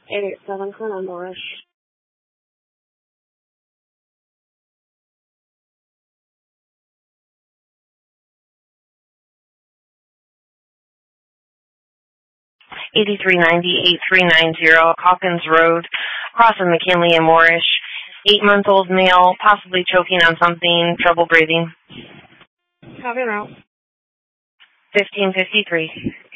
887 Corona Morris. 8390-8390 Hawkins Road, crossing McKinley and Moorish. 8-month-old male, possibly choking on something, trouble breathing. Copy route. 1553.